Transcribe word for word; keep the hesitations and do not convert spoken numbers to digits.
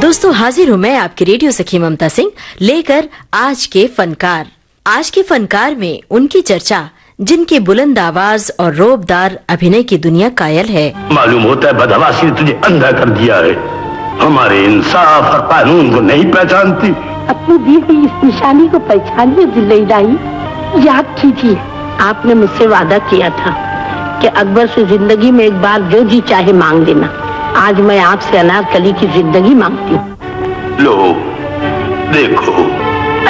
दोस्तों हाजिर हूँ मैं आपकी रेडियो सखी ममता सिंह लेकर आज के फनकार। आज के फनकार में उनकी चर्चा जिनकी बुलंद आवाज और रोबदार अभिनय की दुनिया कायल है। मालूम होता है बदहवासी ने तुझे अंधा कर दिया है, हमारे इंसाफ और कानून को नहीं पहचानती। अपनी दी हुई इस निशानी को पहचानिए जिल्लई, याद कीजिए आपने मुझसे वादा किया था कि अकबर से जिंदगी में एक बार जो जी चाहे मांग लेना। आज मैं आपसे अनारकली की जिंदगी मांगती हूँ। लो देखो